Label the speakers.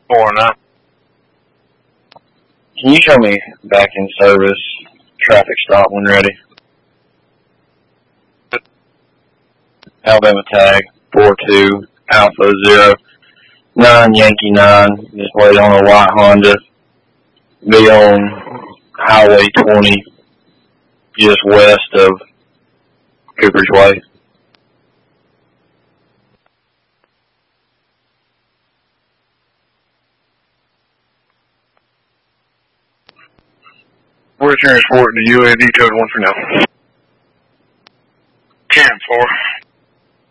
Speaker 1: 4-9.
Speaker 2: Can you show me back in service, traffic stop when ready? Alabama tag, 42, Alpha 0, 9 Yankee 9, just wait on a white Honda, be on Highway 20, just west of Cooper's Way.
Speaker 1: We're transporting to UAV code 1 for now. 10-4.